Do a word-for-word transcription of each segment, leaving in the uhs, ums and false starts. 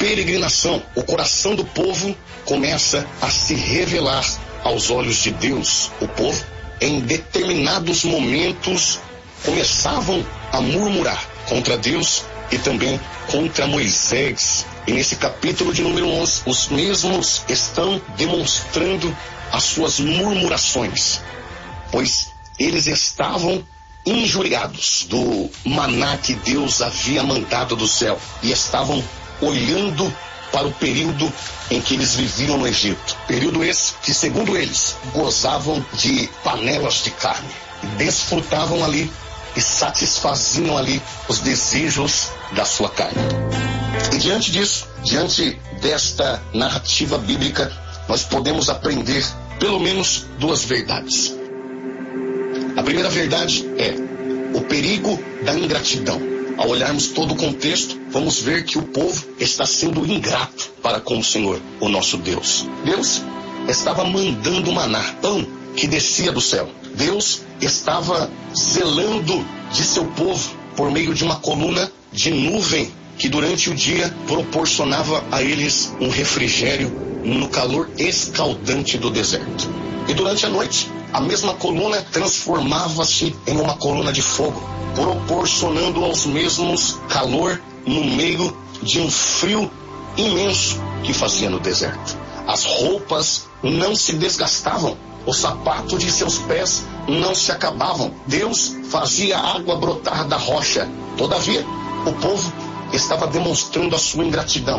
peregrinação, o coração do povo começa a se revelar aos olhos de Deus. O povo, em determinados momentos, começavam a murmurar contra Deus e também contra Moisés. E nesse capítulo de número onze, os mesmos estão demonstrando as suas murmurações, pois eles estavam injuriados do maná que Deus havia mandado do céu e estavam olhando para o período em que eles viviam no Egito. Período esse que, segundo eles, gozavam de panelas de carne, desfrutavam ali e satisfaziam ali os desejos da sua carne. E diante disso, diante desta narrativa bíblica, nós podemos aprender pelo menos duas verdades. A primeira verdade é o perigo da ingratidão. Ao olharmos todo o contexto, vamos ver que o povo está sendo ingrato para com o Senhor, o nosso Deus. Deus estava mandando maná, pão que descia do céu. Deus estava zelando de seu povo por meio de uma coluna de nuvem que durante o dia proporcionava a eles um refrigério no calor escaldante do deserto. E durante a noite, a mesma coluna transformava-se em uma coluna de fogo, proporcionando aos mesmos calor no meio de um frio imenso que fazia no deserto. As roupas não se desgastavam, os sapatos de seus pés não se acabavam. Deus fazia a água brotar da rocha. Todavia, o povo estava demonstrando a sua ingratidão,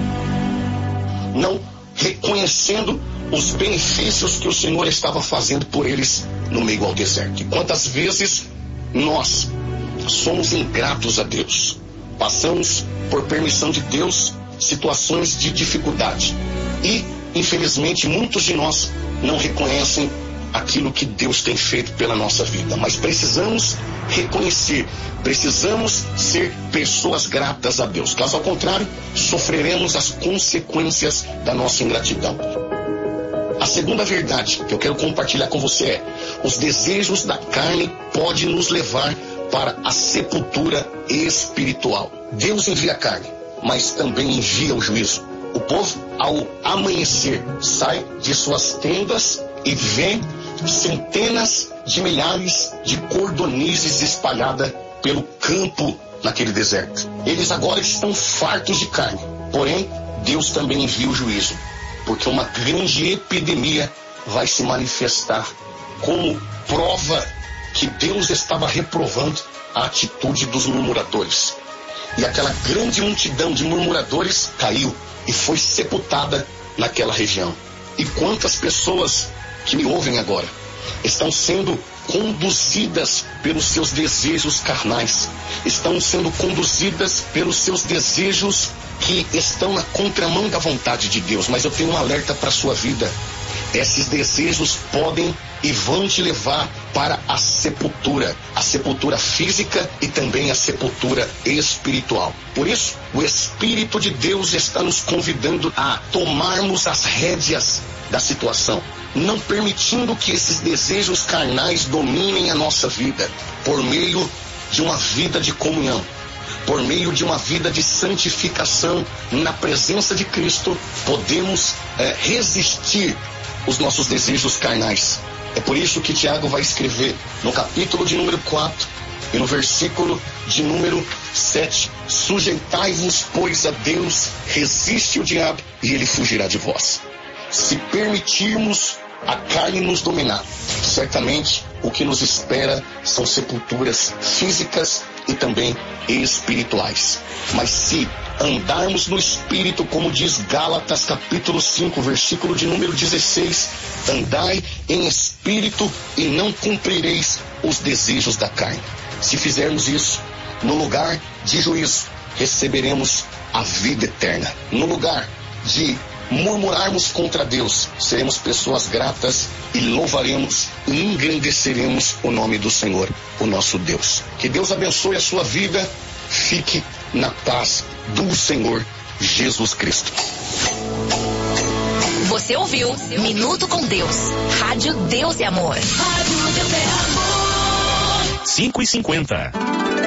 não reconhecendo os benefícios que o Senhor estava fazendo por eles no meio ao deserto. E quantas vezes nós somos ingratos a Deus, passamos por permissão de Deus situações de dificuldade e, infelizmente, muitos de nós não reconhecem aquilo que Deus tem feito pela nossa vida. Mas precisamos reconhecer, precisamos ser pessoas gratas a Deus. Caso ao contrário, sofreremos as consequências da nossa ingratidão. A segunda verdade que eu quero compartilhar com você é: os desejos da carne podem nos levar para a sepultura espiritual. Deus envia a carne, mas também envia o juízo. O povo, ao amanhecer, sai de suas tendas e vê centenas de milhares de cordonizes espalhadas pelo campo naquele deserto. Eles agora estão fartos de carne, porém Deus também envia o juízo, porque uma grande epidemia vai se manifestar como prova que Deus estava reprovando a atitude dos murmuradores. E aquela grande multidão de murmuradores caiu e foi sepultada naquela região. E quantas pessoas que me ouvem agora estão sendo conduzidas pelos seus desejos carnais, estão sendo conduzidas pelos seus desejos que estão na contramão da vontade de Deus. Mas eu tenho um alerta para a sua vida: esses desejos podem e vão te levar para a sepultura, a sepultura física e também a sepultura espiritual. Por isso, o Espírito de Deus está nos convidando a tomarmos as rédeas da situação, não permitindo que esses desejos carnais dominem a nossa vida, por meio de uma vida de comunhão, por meio de uma vida de santificação na presença de Cristo. Podemos é, resistir os nossos desejos carnais. É por isso que Tiago vai escrever no capítulo de número quatro e no versículo de número sete: sujeitai-vos, pois, a Deus, resiste o diabo e ele fugirá de vós. Se permitirmos a carne nos dominar, certamente o que nos espera são sepulturas físicas e também espirituais. Mas se andarmos no Espírito, como diz Gálatas capítulo cinco, versículo de número dezesseis, andai em Espírito e não cumprireis os desejos da carne. Se fizermos isso, no lugar de juízo, receberemos a vida eterna. No lugar de murmurarmos contra Deus, seremos pessoas gratas e louvaremos e engrandeceremos o nome do Senhor, o nosso Deus. Que Deus abençoe a sua vida. Fique na paz do Senhor Jesus Cristo. Você ouviu Minuto com Deus, Rádio Deus e Amor. Rádio Deus e Amor. cinco e cinquenta.